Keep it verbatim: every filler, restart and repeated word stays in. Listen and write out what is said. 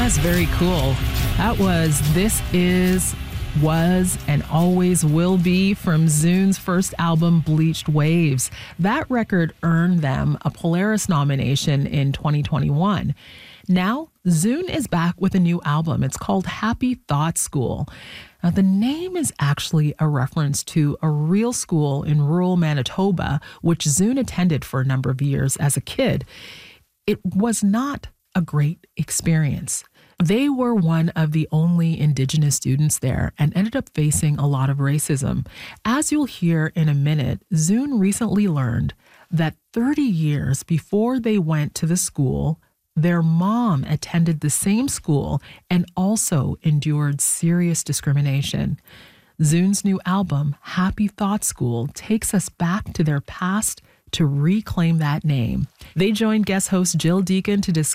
That's very cool. That was This Is, Was, and Always Will Be from Zoon's first album, Bleached Waves. That record earned them a Polaris nomination in twenty twenty-one. Now, Zoon is back with a new album. It's called Happy Thought School. Now, the name is actually a reference to a real school in rural Manitoba, which Zoon attended for a number of years as a kid. It was not a great experience. They were one of the only Indigenous students there and ended up facing a lot of racism. As you'll hear in a minute, Zoon recently learned that thirty years before they went to the school, their mom attended the same school and also endured serious discrimination. Zoon's new album, Happy Thought School, takes us back to their past to reclaim that name. They joined guest host Jill Deacon to discuss